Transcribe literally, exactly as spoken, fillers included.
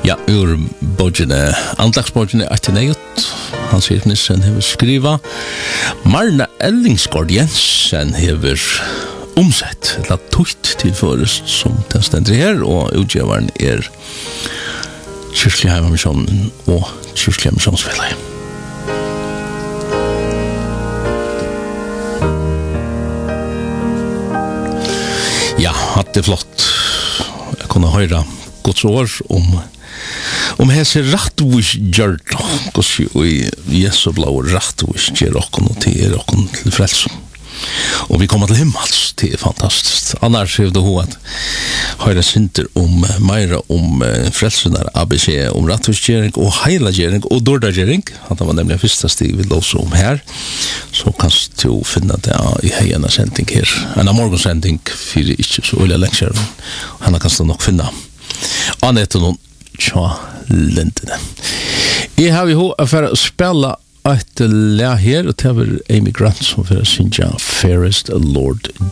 Ja, ur bodjene, andagsbodjene Ateneiot, Hans Erik Nissen hever skriva. Marna Ellingsgård Jensen hever omsett, la tutt til forrest som den stender her, og utgjøveren er Kyrkelig Heimamisjonen og Kyrkelig Heimamisjonsfellet. Ja, hatt det flott. Jeg kunne høre Guds år om om hese rattvis gjørt hos jo i Jesu blå rattvis gjør okken og til okken til frelse. Og vi kommer til himmels, det er fantastisk. Annars er det hun at høyre synder om meira om frelsenar A B C, om rattvisgjering og heilagjering og dårdagjering. Det var nemlig første stig vi låser om her. Så kan du finne det i heiene sending her. En av morgensending, for ikke så øyelig lenger. Henne kan du nok finne. Annette noen tja lentene. Jeg har jo for å spille et le her, og det var Amy Grant som for å synge Fairest Lord